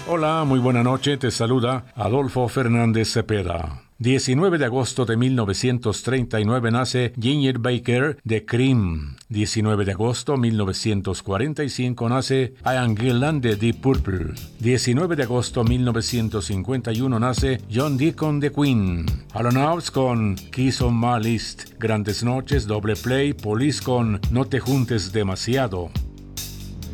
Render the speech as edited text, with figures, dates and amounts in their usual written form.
Hola, muy buena noche, te saluda Adolfo Fernández Cepeda. 19 de agosto de 1939 nace Ginger Baker de Cream. 19 de agosto 1945 nace Ian Gillan de Deep Purple. 19 de agosto 1951 nace John Deacon de Queen. Alan Oates con Keys on My List. Grandes noches, Doble Play, Police con No te juntes demasiado.